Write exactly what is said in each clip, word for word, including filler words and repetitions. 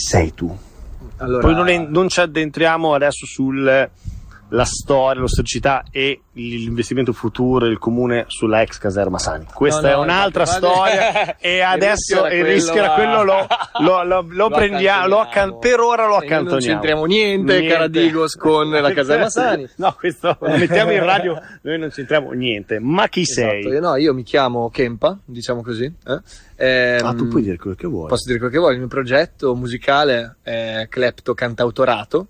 sei tu? Allora... Poi non, è, non ci addentriamo adesso sul la storia, l'ostricità e l'investimento futuro del comune sulla ex caserma Sani. Questa no, no, è un'altra no, storia e adesso il rischio era quello, lo, lo, lo, lo, lo prendiamo, lo accan- per ora lo accantoniamo. Non c'entriamo niente, niente. Caradigos, con la caserma Sani. No, questo lo mettiamo in radio, noi non c'entriamo niente. Ma chi esatto. sei? No, io mi chiamo Kempa, diciamo così. Eh? Ehm, ah, tu puoi dire quello che vuoi. Posso dire quello che vuoi. Il mio progetto musicale è Klepto Cantautorato.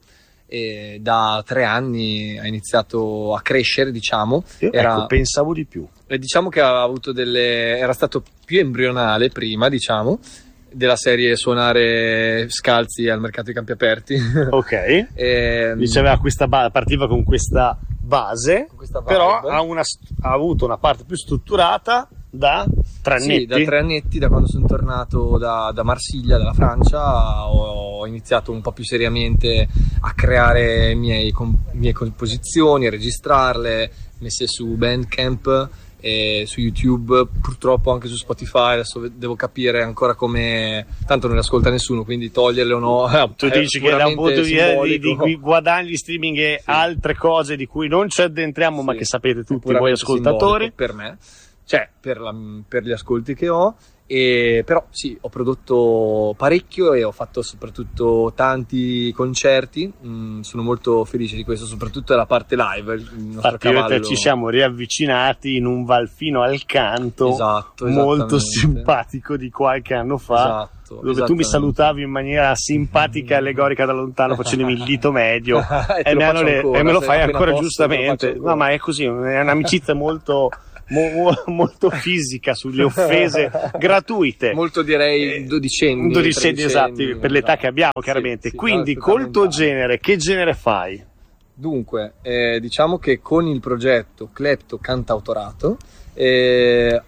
E da tre anni ha iniziato a crescere, diciamo. Era, ecco, pensavo di più. E diciamo che ha avuto delle. Era stato più embrionale prima, diciamo, della serie suonare scalzi al mercato dei campi aperti. Ok. e, Diceva questa ba- partiva con questa base, con questa però ha, una, ha avuto una parte più strutturata da tre annetti. Sì, da tre annetti, da quando sono tornato da, da Marsiglia, dalla Francia, ho, ho iniziato un po' più seriamente a creare miei, com, mie composizioni, a registrarle, messe su Bandcamp e su YouTube, purtroppo anche su Spotify. Adesso devo capire ancora come, tanto non le ascolta nessuno, quindi toglierle o no. Tu dici che da un punto di vista di, di guadagni, streaming e sì. altre cose di cui non ci addentriamo, sì. ma che sapete tutti voi ascoltatori. Per me, cioè per, la, per gli ascolti che ho. E però sì, ho prodotto parecchio e ho fatto soprattutto tanti concerti. Mm, sono molto felice di questo, soprattutto la parte live. Il Infatti cavallo... ci siamo riavvicinati in un Valfino al canto, esatto, molto simpatico di qualche anno fa, esatto, dove tu mi salutavi in maniera simpatica e allegorica da lontano facendomi il dito medio e, e, me, le... ancora, e me lo fai ancora posto, giustamente. No, ma è così, è un'amicizia molto Mo, molto fisica sulle offese gratuite, molto direi dodicenni, dodicenni esatti per l'età no. che abbiamo chiaramente. Sì, sì, quindi no, col tuo genere, che genere fai? Dunque eh, diciamo che con il progetto Klepto Cantautorato eh,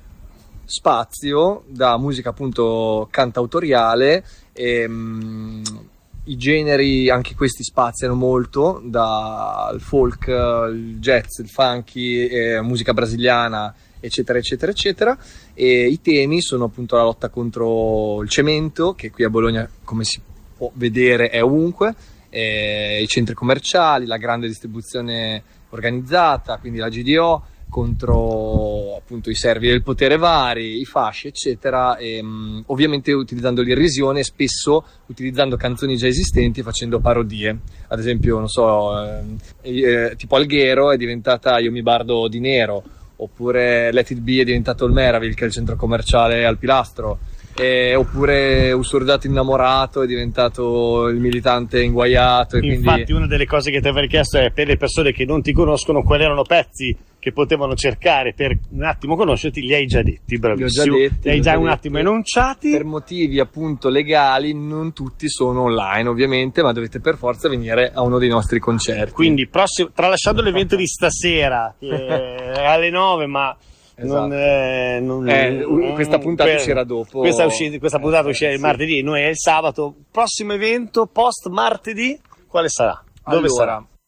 spazio da musica appunto cantautoriale e, mh, i generi anche questi spaziano molto, dal folk, il jazz, il funky, eh, musica brasiliana, eccetera eccetera eccetera. E i temi sono appunto la lotta contro il cemento, che qui a Bologna, come si può vedere, è ovunque, eh, i centri commerciali, la grande distribuzione organizzata, quindi la G D O, contro appunto i servi del potere vari, i fasci eccetera, e um, ovviamente utilizzando l'irrisione, spesso utilizzando canzoni già esistenti e facendo parodie. Ad esempio, non so, eh, eh, tipo Alghero è diventata Io mi bardo di nero, oppure Let It Be è diventato il Meraville, che è il centro commerciale al Pilastro, eh, oppure Un soldato innamorato è diventato il militante inguaiato. E infatti quindi... una delle cose che ti avrei chiesto è, per le persone che non ti conoscono, quali erano pezzi che potevano cercare per un attimo conoscerti. Li hai già detti, bravissimo, li, detti, li hai già, già un attimo enunciati. Per motivi appunto legali non tutti sono online ovviamente, ma dovete per forza venire a uno dei nostri concerti. Quindi prossimo, tralasciando l'evento di stasera eh, alle nove, ma esatto. non, eh, non, eh, questa puntata per, uscirà dopo, questa, usci- questa puntata eh, uscirà il sì. martedì, noi è il sabato. Prossimo evento post martedì quale sarà? Dove allora, sarà?